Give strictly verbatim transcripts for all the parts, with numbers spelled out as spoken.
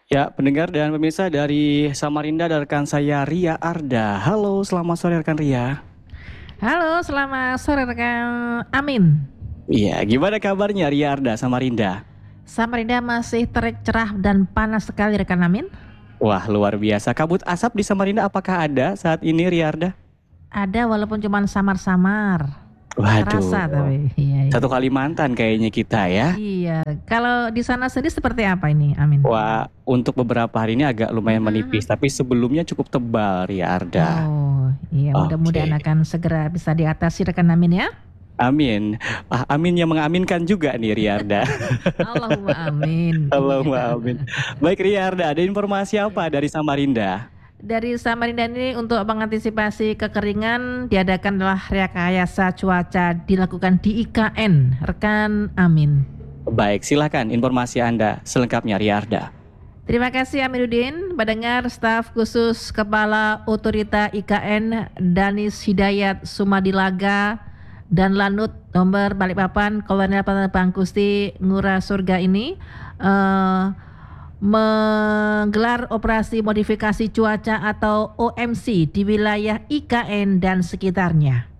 Ya, pendengar dan pemirsa dari Samarinda ada rekan saya Ria Arda. Halo, selamat sore rekan Ria. Halo, selamat sore rekan Amin. Iya, gimana kabarnya Ria Arda, Samarinda? Samarinda masih terik cerah dan panas sekali rekan Amin. Wah, luar biasa. Kabut asap di Samarinda apakah ada saat ini Ria Arda? Ada walaupun cuma samar-samar. Waduh, Terasa tapi. Iya, iya. satu Kalimantan kayaknya kita ya. Iya, kalau di sana sendiri seperti apa ini Amin? Wah, untuk beberapa hari ini agak lumayan Mhm. menipis, tapi sebelumnya cukup tebal Ria Arda. Oh, iya mudah-mudahan Oke. akan segera bisa diatasi rekan Amin ya. Amin. Ah, amin yang mengaminkan juga nih Ria Arda. Allahumma amin. Allahumma Iya. amin. Baik Ria Arda, ada informasi apa dari Samarinda? Dari Samarinda ini untuk mengantisipasi kekeringan diadakanlah rekayasa cuaca dilakukan di I K N, rekan Amin. Baik, silakan informasi Anda selengkapnya Ria Arda. Terima kasih Amiruddin, pendengar staf khusus Kepala Otorita I K N Danis Hidayat Sumadilaga dan Lanut Nomor Balikpapan Kolonel Penerbang Gusti Ngurah Surga ini uh, menggelar operasi modifikasi cuaca atau O M C di wilayah I K N dan sekitarnya.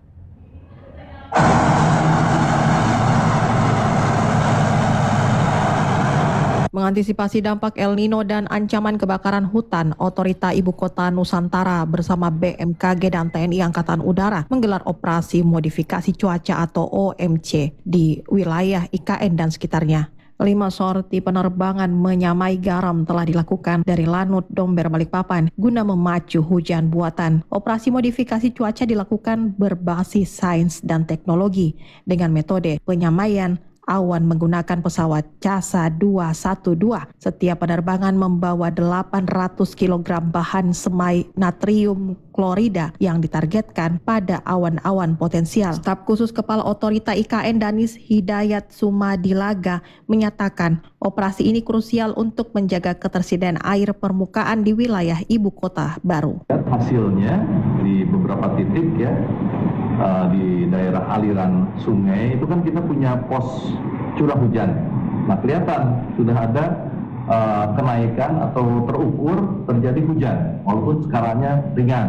Mengantisipasi dampak El Nino dan ancaman kebakaran hutan, Otorita Ibu Kota Nusantara bersama B M K G dan T N I Angkatan Udara menggelar operasi modifikasi cuaca atau O M C di wilayah I K N dan sekitarnya. Lima sorti penerbangan menyamai garam telah dilakukan dari Lanut Domber Balikpapan guna memacu hujan buatan. Operasi modifikasi cuaca dilakukan berbasis sains dan teknologi dengan metode penyamaian awan menggunakan pesawat CASA dua satu dua. Setiap penerbangan membawa delapan ratus kilogram bahan semai natrium klorida yang ditargetkan pada awan-awan potensial. Staf khusus Kepala Otorita I K N Danis Hidayat Sumadilaga menyatakan operasi ini krusial untuk menjaga ketersediaan air permukaan di wilayah ibu kota baru. Hasilnya di beberapa titik ya, Uh, di daerah aliran sungai itu kan kita punya pos curah hujan. Nah kelihatan sudah ada uh, kenaikan atau terukur terjadi hujan walaupun skalanya ringan.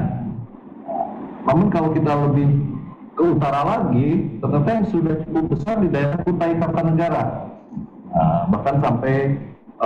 Namun kalau kita lebih ke utara lagi ternyata yang sudah cukup besar di daerah Kutai Kartanegara. Nah, bahkan sampai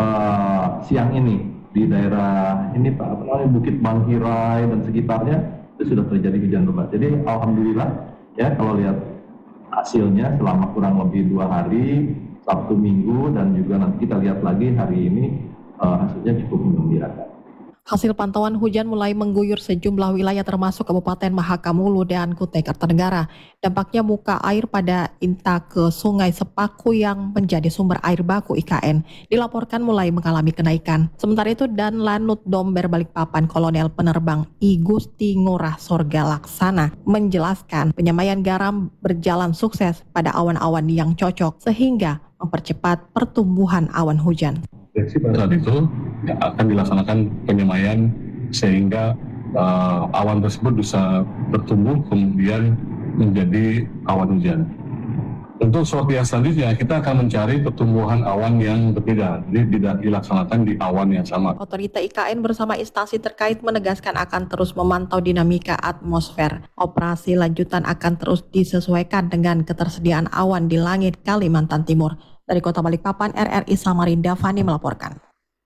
uh, siang ini di daerah ini Pak apa namanya Bukit Bangkirai dan sekitarnya itu sudah terjadi hujan lebat. Jadi alhamdulillah ya kalau lihat hasilnya selama kurang lebih dua hari, Sabtu Minggu dan juga nanti kita lihat lagi hari ini uh, hasilnya cukup menggembirakan. Hasil pantauan hujan mulai mengguyur sejumlah wilayah termasuk Kabupaten Mahakamulu dan Kutai Kartanegara. Dampaknya muka air pada intake Sungai Sepaku yang menjadi sumber air baku I K N dilaporkan mulai mengalami kenaikan. Sementara itu dan Lanut Domber Balikpapan Kolonel Penerbang I Gusti Ngurah Sorga Laksana menjelaskan penyamaian garam berjalan sukses pada awan-awan yang cocok sehingga mempercepat pertumbuhan awan hujan. Pada saat itu ya, akan dilaksanakan penyamaian sehingga uh, awan tersebut bisa bertumbuh kemudian menjadi awan hujan. Untuk sorti yang selanjutnya kita akan mencari pertumbuhan awan yang berbeda, jadi tidak dilaksanakan di awan yang sama. Otorita I K N bersama instansi terkait menegaskan akan terus memantau dinamika atmosfer. Operasi lanjutan akan terus disesuaikan dengan ketersediaan awan di langit Kalimantan Timur. Dari Kota Balikpapan, R R I Samarinda, Fani melaporkan.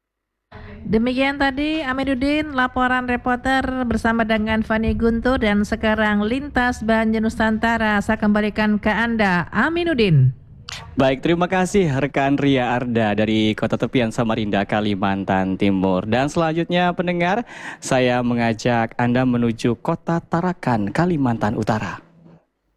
Demikian tadi Amiruddin laporan reporter bersama dengan Fani Guntur dan sekarang lintas Banjar Nusantara saya kembalikan ke Anda Aminuddin. Baik, terima kasih rekan Ria Arda dari Kota Tepian Samarinda, Kalimantan Timur. Dan selanjutnya pendengar, saya mengajak Anda menuju Kota Tarakan, Kalimantan Utara.